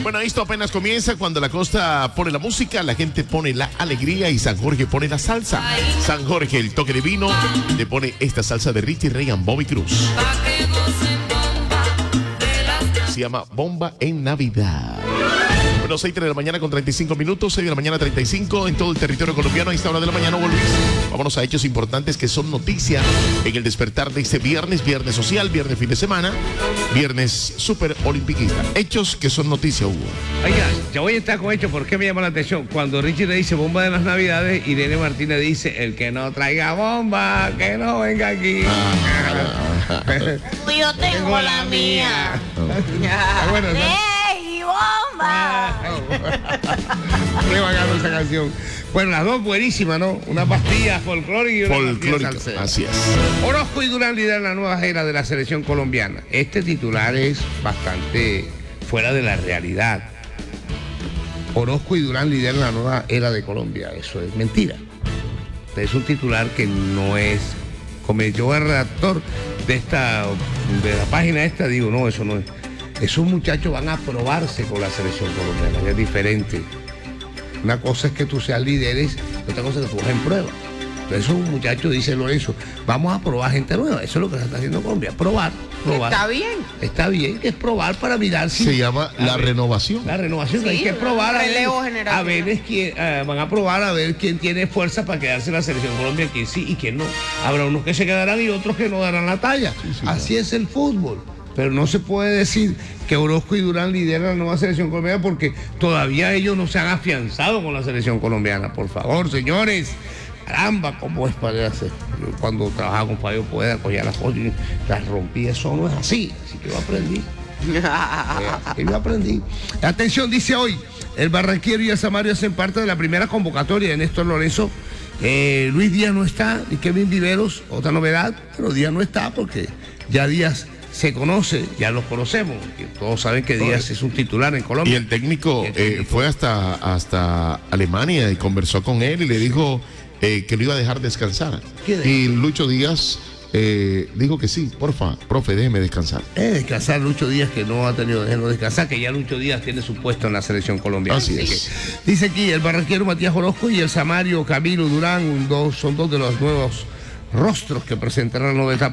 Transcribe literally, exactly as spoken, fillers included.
Bueno, esto apenas comienza. Cuando la costa pone la música, la gente pone la alegría y San Jorge pone la salsa. San Jorge, el toque divino, le pone esta salsa de Richie Reagan, Bobby Cruz. Se llama Bomba en Navidad. Bueno, seis de la mañana con treinta y cinco minutos, seis de la mañana treinta y cinco en todo el territorio colombiano. A esta hora de la mañana, Hugo Luis. Vámonos a hechos importantes que son noticia en el despertar de este viernes, viernes social, viernes fin de semana, viernes súper olimpiquista. Hechos que son noticia, Hugo. Oiga, ya voy a estar con hechos, ¿por qué me llama la atención? Cuando Richie le dice bomba de las Navidades, Irene Martínez dice, el que no traiga bomba, que no venga aquí. Ah, yo tengo, tengo la mía. Oh. Bueno, ¿no? ¡Ey, bomba! Qué bacano esa canción. Bueno, las dos buenísimas, ¿no? Una pastilla folclórica y una folclórica, pastilla salsera. así es. Orozco y Durán lideran la nueva era de la selección colombiana. Este titular es bastante fuera de la realidad. Orozco y Durán lideran la nueva era de Colombia. Eso es mentira. Es un titular que no es... Como yo el redactor de esta, de la página esta, digo, no, eso no es. Esos muchachos van a probarse con la selección colombiana, es diferente. Una cosa es que tú seas líderes, otra cosa es que tú vas en prueba. Entonces esos muchachos, dice Lorenzo, vamos a probar gente nueva. Eso es lo que se está haciendo Colombia, probar, probar. Está bien. Está bien, que es probar para mirar si... Se llama la ver, renovación. La renovación, sí, hay que probar a ver, a ver es quién, uh, van a probar a ver quién tiene fuerza para quedarse en la selección Colombia, quién sí y quién no. Habrá unos que se quedarán y otros que no darán la talla. Sí, sí, así claro. Es el fútbol. Pero no se puede decir que Orozco y Durán lideran la nueva selección colombiana porque todavía ellos no se han afianzado con la selección colombiana. Por favor, señores. Caramba, ¿cómo es para hacer? Yo cuando trabajaba con Fabio Pueda, cogía las cosas y las rompía. Eso no es así. Así que yo aprendí. Así que yo aprendí. Atención, dice hoy, el Barranquero y el Samario hacen parte de la primera convocatoria de Néstor Lorenzo. Eh, Luis Díaz no está, y Kevin Viveros, otra novedad, pero Díaz no está porque ya Díaz se conoce, ya los conocemos, todos saben que Díaz es un titular en Colombia. Y el técnico, el técnico. Eh, fue hasta, hasta Alemania y conversó con él y le dijo eh, que lo iba a dejar descansar. Y Lucho Díaz eh, dijo que sí, porfa, profe, déjeme descansar. Eh, descansar Lucho Díaz, que no ha tenido déjelo descansar, que ya Lucho Díaz tiene su puesto en la selección colombiana. Así Así es. Que, dice aquí, el barranquero Matías Orozco y el Samario Camilo Durán, dos, son dos de los nuevos rostros que presentarán la nueva etapa